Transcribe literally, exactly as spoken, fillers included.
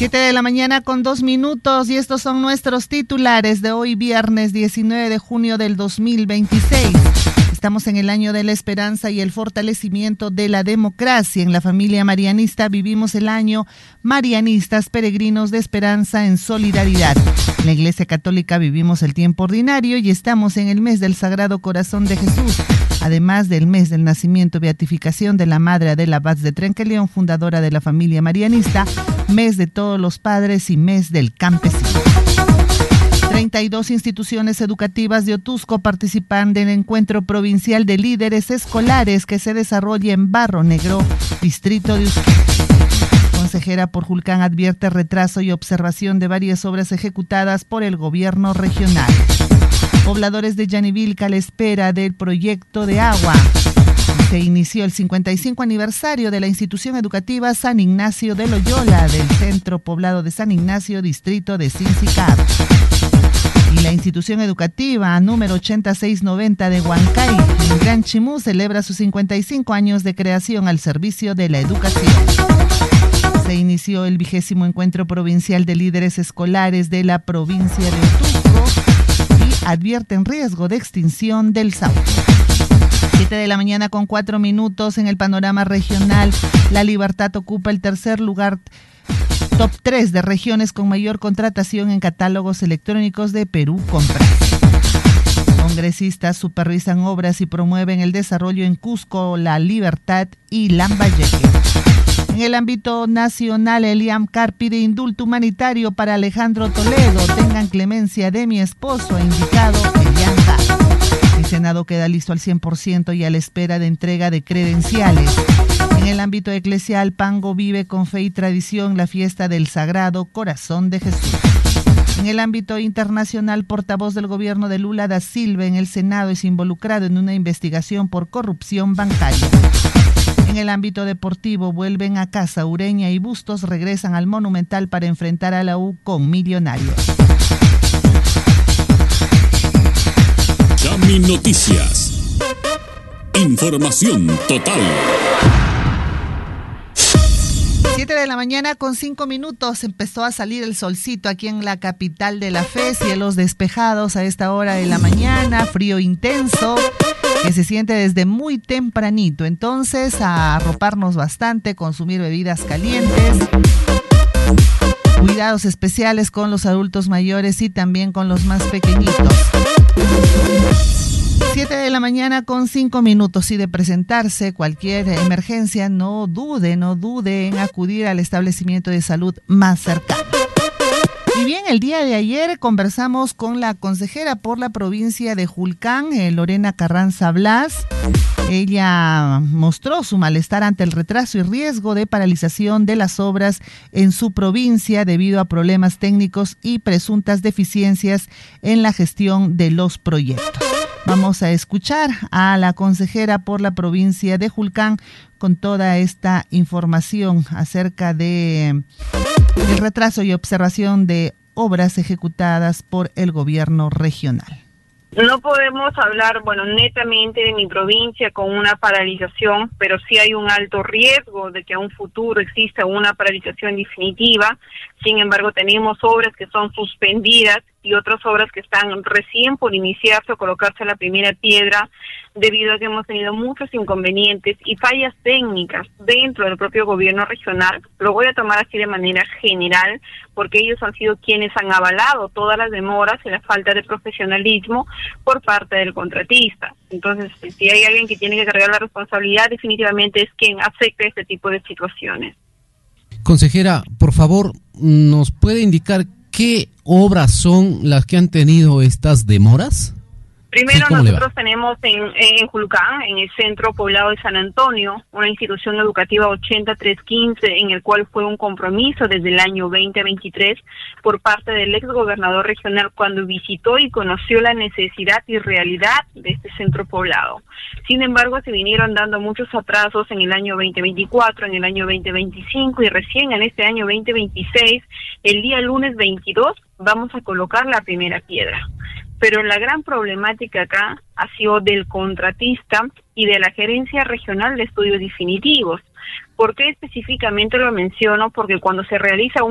Siete de la mañana con dos minutos y estos son nuestros titulares de hoy viernes diecinueve de junio del dos mil veintiséis. Estamos en el año de la esperanza y el fortalecimiento de la democracia. En la familia marianista vivimos el año Marianistas Peregrinos de Esperanza en Solidaridad. En la Iglesia Católica vivimos el tiempo ordinario y estamos en el mes del Sagrado Corazón de Jesús, además del mes del nacimiento y beatificación de la Madre Adela Batz de Trenqueleón, fundadora de la familia marianista, mes de todos los padres y mes del campesino. treinta y dos instituciones educativas de Otusco participan del encuentro provincial de líderes escolares que se desarrolla en Barro Negro, distrito de Usquén. Consejera por Julcán advierte retraso y observación de varias obras ejecutadas por el gobierno regional. Pobladores de Yanivilca a la espera del proyecto de agua. Se inició el cincuenta y cinco aniversario de la institución educativa San Ignacio de Loyola del centro poblado de San Ignacio, distrito de Sincicab. Y la institución educativa número ochenta y seis noventa de Huancay, en Gran Chimú, celebra sus cincuenta y cinco años de creación al servicio de la educación. Se inició el vigésimo encuentro provincial de líderes escolares de la provincia de Otusco y advierten riesgo de extinción del sauce. Siete de la mañana con cuatro minutos en el panorama regional. La Libertad ocupa el tercer lugar top tres de regiones con mayor contratación en catálogos electrónicos de Perú Compras. Congresistas supervisan obras y promueven el desarrollo en Cusco, La Libertad y Lambayeque. En el ámbito nacional, el IAMCAR pide indulto humanitario para Alejandro Toledo. Tengan clemencia de mi esposo, ha indicado el IAMCAR. El Senado queda listo al cien por ciento y a la espera de entrega de credenciales. En el ámbito eclesial, Pango vive con fe y tradición la fiesta del Sagrado Corazón de Jesús. En el ámbito internacional, portavoz del gobierno de Lula da Silva en el Senado es involucrado en una investigación por corrupción bancaria. En el ámbito deportivo, vuelven a casa Ureña y Bustos regresan al Monumental para enfrentar a la U con Millonarios. Chami Noticias. Información total. Siete de la mañana con cinco minutos empezó a salir el solcito aquí en la capital de la fe, cielos despejados a esta hora de la mañana, frío intenso que se siente desde muy tempranito, entonces a arroparnos bastante, consumir bebidas calientes, cuidados especiales con los adultos mayores y también con los más pequeñitos. Siete de la mañana con cinco minutos y de presentarse cualquier emergencia, no dude, no dude en acudir al establecimiento de salud más cercano. Y bien, el día de ayer conversamos con la consejera por la provincia de Julcán, eh, Lorena Carranza Blas. Ella mostró su malestar ante el retraso y riesgo de paralización de las obras en su provincia debido a problemas técnicos y presuntas deficiencias en la gestión de los proyectos. Vamos a escuchar a la consejera por la provincia de Julcán con toda esta información acerca de el retraso y observación de obras ejecutadas por el gobierno regional. No podemos hablar, bueno, netamente de mi provincia con una paralización, pero sí hay un alto riesgo de que a un futuro exista una paralización definitiva. Sin embargo, tenemos obras que son suspendidas y otras obras que están recién por iniciarse o colocarse la primera piedra, debido a que hemos tenido muchos inconvenientes y fallas técnicas dentro del propio gobierno regional. Lo voy a tomar así de manera general, porque ellos han sido quienes han avalado todas las demoras y la falta de profesionalismo por parte del contratista. Entonces, si hay alguien que tiene que cargar la responsabilidad, definitivamente es quien acepta este tipo de situaciones. Consejera, por favor, ¿nos puede indicar qué obras son las que han tenido estas demoras? Primero, sí, nosotros tenemos en, en Julcán, en el centro poblado de San Antonio, una institución educativa ochenta y tres quince, en el cual fue un compromiso desde el año veinte veintitrés por parte del ex gobernador regional cuando visitó y conoció la necesidad y realidad de este centro poblado. Sin embargo, se vinieron dando muchos atrasos en el año veinte veinticuatro, en el año veinte veinticinco y recién en este año veinte veintiséis, el día lunes veintidós, vamos a colocar la primera piedra. Pero la gran problemática acá ha sido del contratista y de la Gerencia Regional de Estudios Definitivos. ¿Por qué específicamente lo menciono? Porque cuando se realiza un